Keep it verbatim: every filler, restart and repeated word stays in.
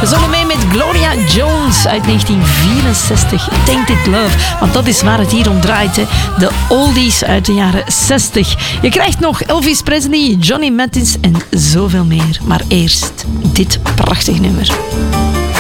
Zongen mee met Gloria Jones uit negentien vierenzestig. Tainted Love, want dat is waar het hier om draait. Hè. De oldies uit de jaren zestig. Je krijgt nog Elvis Presley, Johnny Mathis en zoveel meer. Maar eerst dit prachtig nummer.